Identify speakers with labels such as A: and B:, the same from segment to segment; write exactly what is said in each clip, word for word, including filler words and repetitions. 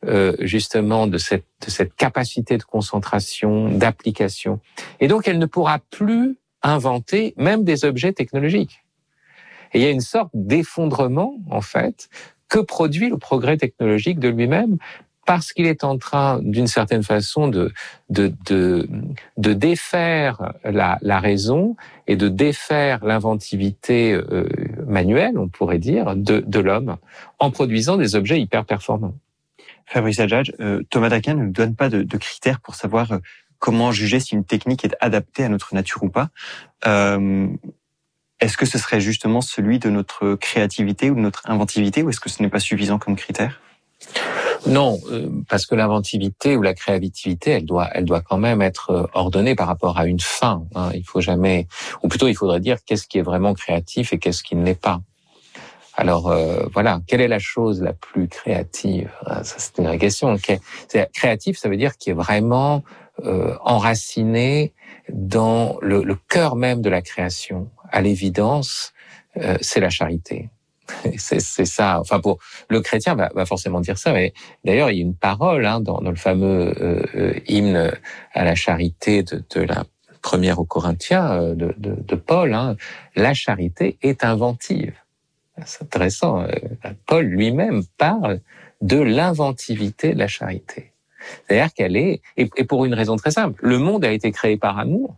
A: euh, justement de cette, de cette capacité de concentration, d'application. Et donc, elle ne pourra plus inventer même des objets technologiques. Et il y a une sorte d'effondrement, en fait, que produit le progrès technologique de lui-même, parce qu'il est en train, d'une certaine façon, de, de, de, de défaire la, la raison et de défaire l'inventivité euh, manuelle, on pourrait dire, de, de l'homme, en produisant des objets hyper performants.
B: Fabrice Adjadj, euh, Thomas d'Aquin ne nous donne pas de, de critères pour savoir euh, comment juger si une technique est adaptée à notre nature ou pas. Euh, est-ce que ce serait justement celui de notre créativité ou de notre inventivité, ou est-ce que ce n'est pas suffisant comme critère ?
A: Non, parce que l'inventivité ou la créativité, elle doit, elle doit quand même être ordonnée par rapport à une fin. Hein. Il faut jamais, ou plutôt, il faudrait dire qu'est-ce qui est vraiment créatif et qu'est-ce qui ne l'est pas. Alors euh, voilà, quelle est la chose la plus créative ? Ça, c'est une vraie question. Créatif, ça veut dire qui est vraiment euh, enraciné dans le, le cœur même de la création. À l'évidence, euh, c'est la charité. C'est, c'est ça. Enfin, pour le chrétien, va, va forcément dire ça. Mais d'ailleurs, il y a une parole hein, dans, dans le fameux euh, hymne à la charité de, de la première aux Corinthiens de, de, de Paul. Hein, la charité est inventive. C'est intéressant. Paul lui-même parle de l'inventivité de la charité. C'est-à-dire qu'elle est, et, et pour une raison très simple, le monde a été créé par amour.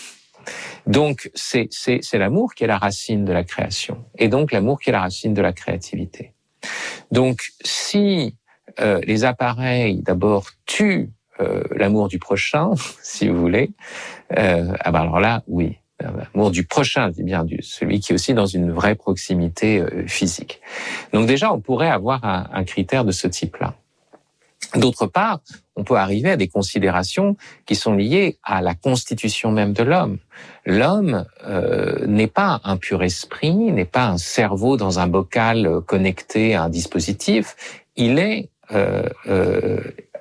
A: Donc, c'est, c'est, c'est l'amour qui est la racine de la création, et donc l'amour qui est la racine de la créativité. Donc, si euh, les appareils, d'abord, tuent euh, l'amour du prochain, si vous voulez, euh, ah ben alors là, oui, l'amour du prochain, je dis bien, du, celui qui est aussi dans une vraie proximité euh, physique. Donc déjà, on pourrait avoir un, un critère de ce type-là. D'autre part, on peut arriver à des considérations qui sont liées à la constitution même de l'homme. L'homme euh, n'est pas un pur esprit, n'est pas un cerveau dans un bocal connecté à un dispositif. Il est euh, euh,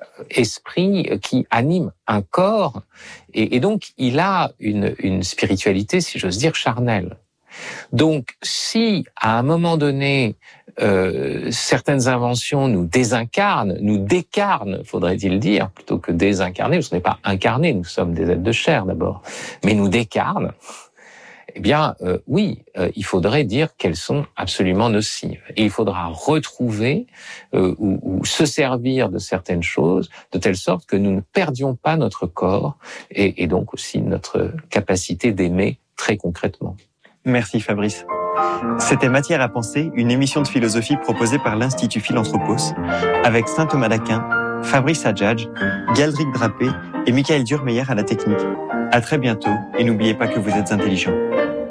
A: esprit qui anime un corps, et, et donc il a une, une spiritualité, si j'ose dire, charnelle. Donc, si à un moment donné, euh, certaines inventions nous désincarnent, nous décarnent, faudrait-il dire, plutôt que désincarner, parce qu'on n'est pas incarnés, nous sommes des êtres de chair d'abord, mais nous décarnent, eh bien, euh, oui, euh, il faudrait dire qu'elles sont absolument nocives. Et il faudra retrouver euh, ou, ou se servir de certaines choses de telle sorte que nous ne perdions pas notre corps et, et donc aussi notre capacité d'aimer très concrètement.
B: Merci Fabrice. C'était Matière à penser, une émission de philosophie proposée par l'Institut Philanthropos, avec Saint Thomas d'Aquin, Fabrice Adjadj, Galdric Drapé et Michael Durmeyer à la technique. À très bientôt, et n'oubliez pas que vous êtes intelligents.